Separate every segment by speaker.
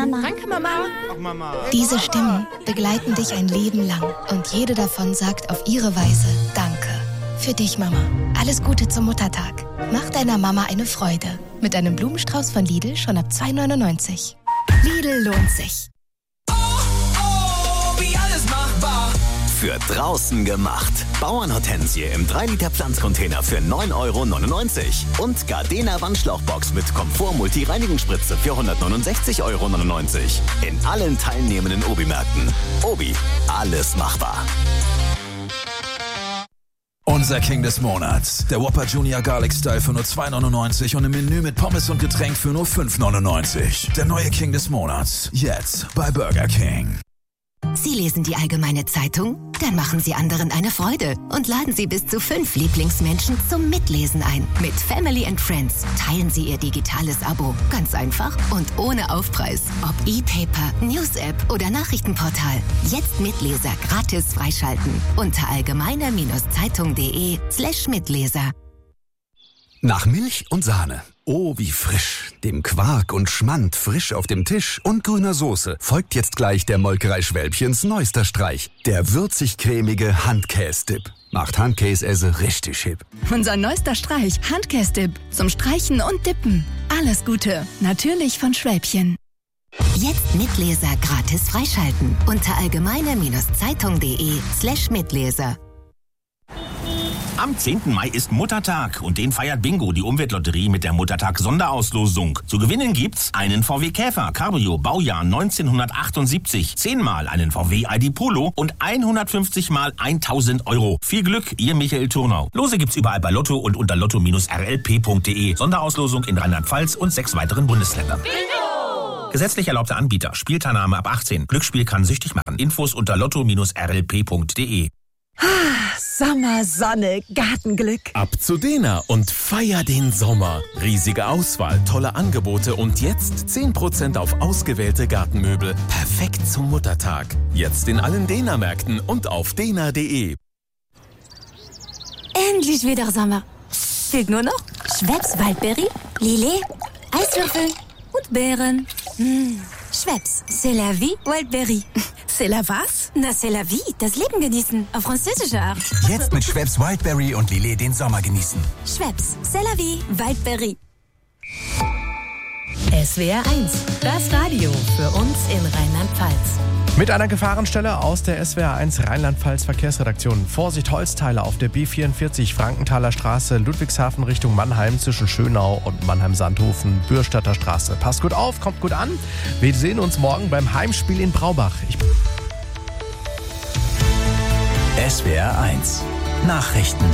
Speaker 1: Mama.
Speaker 2: Danke, Mama.
Speaker 3: Ach, Mama.
Speaker 4: Diese Stimmen begleiten dich ein Leben lang und jede davon sagt auf ihre Weise Danke. Für dich, Mama. Alles Gute zum Muttertag. Mach deiner Mama eine Freude. Mit einem Blumenstrauß von Lidl schon ab 2,99 €. Lidl lohnt sich.
Speaker 5: Wie alles machbar.
Speaker 6: Für draußen gemacht. Bauernhortensie im 3-Liter Pflanzcontainer für 9,99 € und Gardena Wandschlauchbox mit Komfort-Multi-Reinigungsspritze für 169,99 € in allen teilnehmenden Obi-Märkten. Obi, alles machbar.
Speaker 7: Unser King des Monats. Der Whopper Junior Garlic Style für nur 2,99 € und im Menü mit Pommes und Getränk für nur 5,99 €. Der neue King des Monats. Jetzt bei Burger King.
Speaker 8: Sie lesen die Allgemeine Zeitung? Dann machen Sie anderen eine Freude und laden Sie bis zu 5 Lieblingsmenschen zum Mitlesen ein. Mit Family and Friends teilen Sie Ihr digitales Abo. Ganz einfach und ohne Aufpreis. Ob E-Paper, News-App oder Nachrichtenportal. Jetzt Mitleser gratis freischalten unter allgemeine-zeitung.de/Mitleser.
Speaker 9: Nach Milch und Sahne. Oh, wie frisch. Dem Quark und Schmand frisch auf dem Tisch und grüner Soße folgt jetzt gleich der Molkerei Schwälbchens neuester Streich. Der würzig-cremige Handkäse-Dip. Macht Handkäse richtig hip.
Speaker 4: Unser neuester Streich, Handkäse-Dip. Zum Streichen und Dippen. Alles Gute. Natürlich von Schwälbchen.
Speaker 8: Jetzt Mitleser gratis freischalten unter allgemeine-zeitung.de/Mitleser.
Speaker 10: Am 10. Mai ist Muttertag und den feiert Bingo, die Umweltlotterie mit der Muttertag-Sonderauslosung. Zu gewinnen gibt's einen VW Käfer Cabrio Baujahr 1978, 10-mal einen VW ID Polo und 150-mal 1.000 €. Viel Glück, ihr Michael Turnau. Lose gibt's überall bei Lotto und unter lotto-rlp.de. Sonderauslosung in Rheinland-Pfalz und 6 weiteren Bundesländern. Bingo! Gesetzlich erlaubter Anbieter. Spielteilnahme ab 18. Glücksspiel kann süchtig machen. Infos unter lotto-rlp.de.
Speaker 2: Sommer, Sonne, Gartenglück.
Speaker 11: Ab zu Dena und feier den Sommer. Riesige Auswahl, tolle Angebote und jetzt 10% auf ausgewählte Gartenmöbel. Perfekt zum Muttertag. Jetzt in allen Dena-Märkten und auf dena.de.
Speaker 1: Endlich wieder Sommer. Fehlt nur noch Schweppes Waldbeere, Lillet, Eiswürfel und Beeren. Schweppes, c'est la vie, Waldbeere.
Speaker 2: C'est la was?
Speaker 1: Na, c'est la vie, das Leben genießen, auf französische Art.
Speaker 5: Jetzt mit Schweppes Wildberry und Lillet den Sommer genießen.
Speaker 1: Schweppes, c'est la vie, Waldbeere.
Speaker 12: SWR 1, das Radio für uns in Rheinland-Pfalz.
Speaker 13: Mit einer Gefahrenstelle aus der SWR 1 Rheinland-Pfalz Verkehrsredaktion. Vorsicht Holzteile auf der B44 Frankenthaler Straße, Ludwigshafen Richtung Mannheim zwischen Schönau und Mannheim-Sandhofen, Bürstadter Straße. Passt gut auf, kommt gut an. Wir sehen uns morgen beim Heimspiel in Braubach.
Speaker 5: SWR 1 Nachrichten.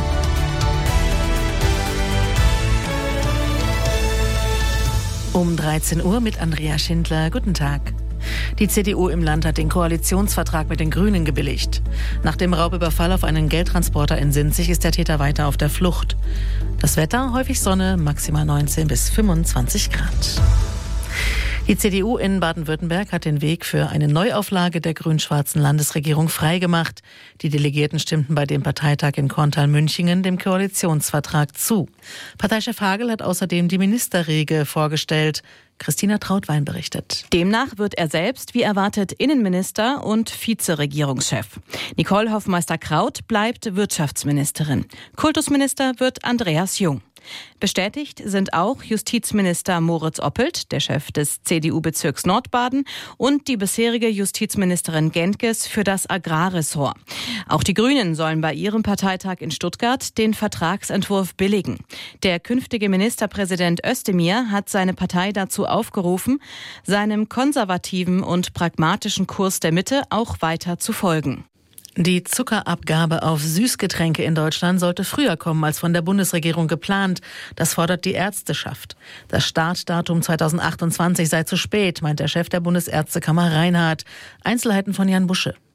Speaker 14: Um 13 Uhr mit Andrea Schindler. Guten Tag. Die CDU im Land hat den Koalitionsvertrag mit den Grünen gebilligt. Nach dem Raubüberfall auf einen Geldtransporter in Sinzig ist der Täter weiter auf der Flucht. Das Wetter, häufig Sonne, maximal 19 bis 25 Grad. Die CDU in Baden-Württemberg hat den Weg für eine Neuauflage der grün-schwarzen Landesregierung freigemacht. Die Delegierten stimmten bei dem Parteitag in Korntal-Münchingen dem Koalitionsvertrag zu. Parteichef Hagel hat außerdem die Ministerriege vorgestellt. Christina Trautwein berichtet.
Speaker 15: Demnach wird er selbst, wie erwartet, Innenminister und Vizeregierungschef. Nicole Hoffmeister-Kraut bleibt Wirtschaftsministerin. Kultusminister wird Andreas Jung. Bestätigt sind auch Justizminister Moritz Oppelt, der Chef des CDU-Bezirks Nordbaden, und die bisherige Justizministerin Gentges für das Agrarressort. Auch die Grünen sollen bei ihrem Parteitag in Stuttgart den Vertragsentwurf billigen. Der künftige Ministerpräsident Özdemir hat seine Partei dazu aufgerufen, seinem konservativen und pragmatischen Kurs der Mitte auch weiter zu folgen.
Speaker 14: Die Zuckerabgabe auf Süßgetränke in Deutschland sollte früher kommen als von der Bundesregierung geplant. Das fordert die Ärzteschaft. Das Startdatum 2028 sei zu spät, meint der Chef der Bundesärztekammer Reinhardt. Einzelheiten von Jan Busche.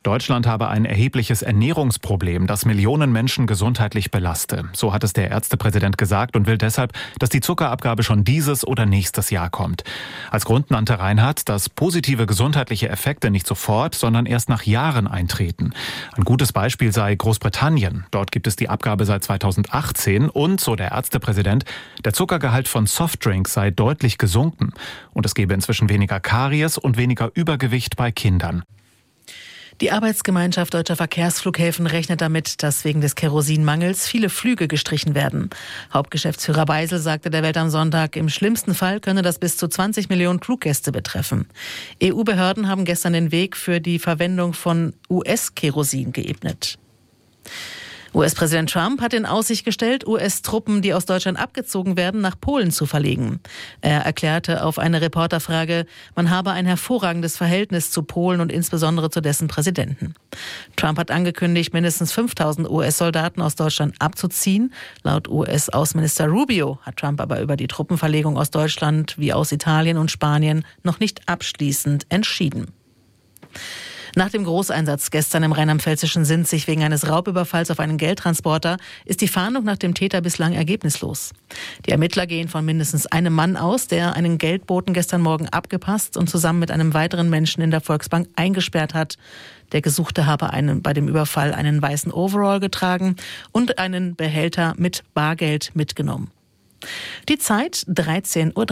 Speaker 3: Deutschland habe ein erhebliches Ernährungsproblem, das Millionen Menschen gesundheitlich belaste. So hat es der Ärztepräsident gesagt und will deshalb, dass die Zuckerabgabe schon dieses oder nächstes Jahr kommt. Als Grund nannte Reinhardt, dass positive gesundheitliche Effekte nicht sofort, sondern erst nach Jahren eintreten. Ein gutes Beispiel sei Großbritannien. Dort gibt es die Abgabe seit 2018 und, so der Ärztepräsident, der Zuckergehalt von Softdrinks sei deutlich gesunken. Und es gebe inzwischen weniger Karies und weniger Übergewicht bei Kindern.
Speaker 14: Die Arbeitsgemeinschaft Deutscher Verkehrsflughäfen rechnet damit, dass wegen des Kerosinmangels viele Flüge gestrichen werden. Hauptgeschäftsführer Beisel sagte der Welt am Sonntag, im schlimmsten Fall könne das bis zu 20 Millionen Fluggäste betreffen. EU-Behörden haben gestern den Weg für die Verwendung von US-Kerosin geebnet. US-Präsident Trump hat in Aussicht gestellt, US-Truppen, die aus Deutschland abgezogen werden, nach Polen zu verlegen. Er erklärte auf eine Reporterfrage, man habe ein hervorragendes Verhältnis zu Polen und insbesondere zu dessen Präsidenten. Trump hat angekündigt, mindestens 5.000 US-Soldaten aus Deutschland abzuziehen. Laut US-Außenminister Rubio hat Trump aber über die Truppenverlegung aus Deutschland wie aus Italien und Spanien noch nicht abschließend entschieden. Nach dem Großeinsatz gestern im rheinland-pfälzischen Sinzig wegen eines Raubüberfalls auf einen Geldtransporter ist die Fahndung nach dem Täter bislang ergebnislos. Die Ermittler gehen von mindestens einem Mann aus, der einen Geldboten gestern Morgen abgepasst und zusammen mit einem weiteren Menschen in der Volksbank eingesperrt hat. Der Gesuchte habe bei dem Überfall einen weißen Overall getragen und einen Behälter mit Bargeld mitgenommen. Die Zeit 13:03 Uhr.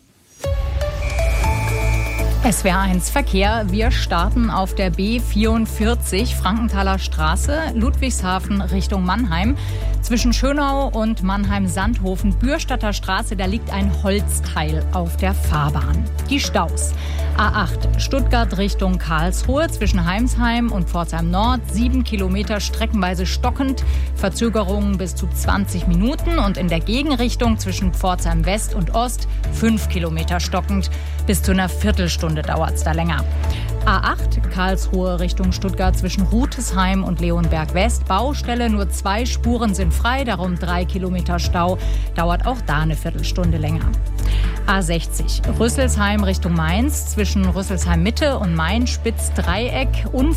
Speaker 16: SWR1 Verkehr. Wir starten auf der B44 Frankenthaler Straße, Ludwigshafen Richtung Mannheim. Zwischen Schönau und Mannheim-Sandhofen-Bürstadter Straße, da liegt ein Holzteil auf der Fahrbahn. Die Staus. A8 Stuttgart Richtung Karlsruhe zwischen Heimsheim und Pforzheim Nord 7 Kilometer streckenweise stockend, Verzögerungen bis zu 20 Minuten und in der Gegenrichtung zwischen Pforzheim West und Ost 5 Kilometer stockend, bis zu einer Viertelstunde dauert es da länger. A8 Karlsruhe Richtung Stuttgart zwischen Rutesheim und Leonberg West. Baustelle, nur 2 Spuren sind frei, darum 3 Kilometer Stau. Dauert auch da eine Viertelstunde länger. A60 Rüsselsheim Richtung Mainz zwischen Rüsselsheim Mitte und Main-Spitz-Dreieck.